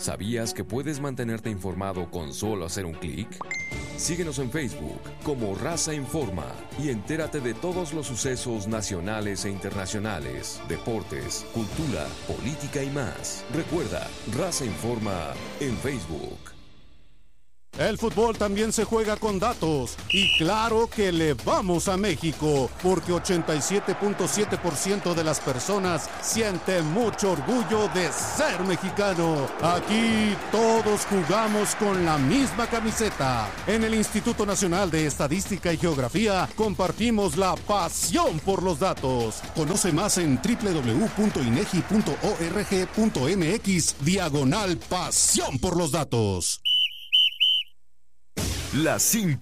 ¿Sabías que puedes mantenerte informado con solo hacer un clic? Síguenos en Facebook como Raza Informa y entérate de todos los sucesos nacionales e internacionales, deportes, cultura, política y más. Recuerda, Raza Informa en Facebook. El fútbol también se juega con datos y claro que le vamos a México porque 87.7% de las personas sienten mucho orgullo de ser mexicano. Aquí todos jugamos con la misma camiseta. En el Instituto Nacional de Estadística y Geografía compartimos la pasión por los datos. Conoce más en www.inegi.org.mx/pasión por los datos. Las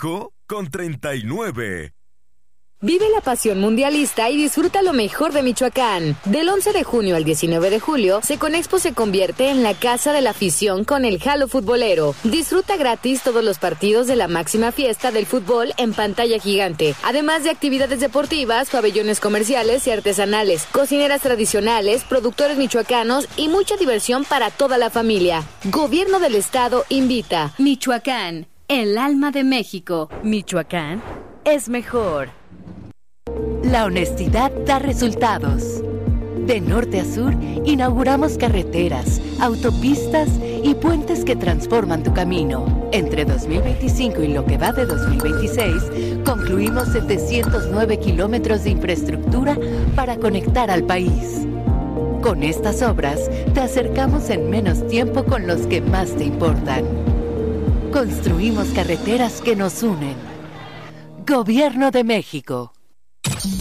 5:39. Vive la pasión mundialista y disfruta lo mejor de Michoacán. Del 11 de junio al 19 de julio, Seconexpo se convierte en la casa de la afición con el Jalo Futbolero. Disfruta gratis todos los partidos de la máxima fiesta del fútbol en pantalla gigante, además de actividades deportivas, pabellones comerciales y artesanales, cocineras tradicionales, productores michoacanos y mucha diversión para toda la familia. Gobierno del Estado invita. Michoacán, el alma de México. Michoacán es mejor. La honestidad da resultados. De norte a sur, inauguramos carreteras, autopistas y puentes que transforman tu camino. Entre 2025 y lo que va de 2026, concluimos 709 kilómetros de infraestructura para conectar al país. Con estas obras, te acercamos en menos tiempo con los que más te importan. Construimos carreteras que nos unen. Gobierno de México.